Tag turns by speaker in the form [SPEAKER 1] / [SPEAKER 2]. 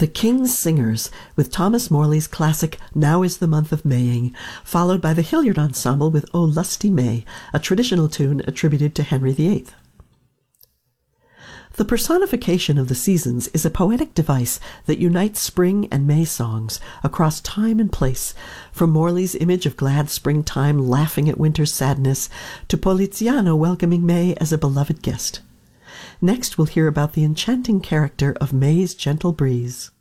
[SPEAKER 1] The King's Singers, with Thomas Morley's classic Now is the Month of Maying, followed by the Hilliard Ensemble with O Lusty May, a traditional tune attributed to Henry VIII. The personification of the seasons is a poetic device that unites spring and May songs across time and place, from Morley's image of glad springtime laughing at winter's sadness to Poliziano welcoming May as a beloved guest. Next, we'll hear about the enchanting character of May's gentle breeze.